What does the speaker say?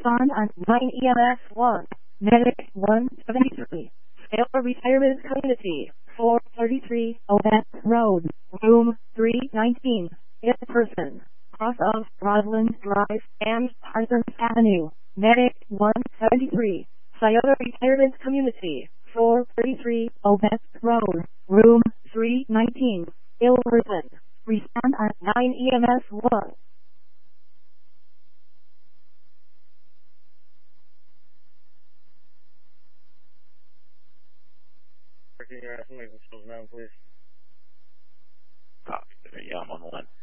Respond on 9 EMS 1. Medic 173. Sailor Retirement Community 433 Ovett Road, Room 319. In person. Cross of Roslyn Drive and Parsons Avenue. Medic 173. Sailor Retirement Community 433 Ovett Road, Room 319. In person. Respond on 9 EMS 1. Please. Copy. Yeah, I'm on the line.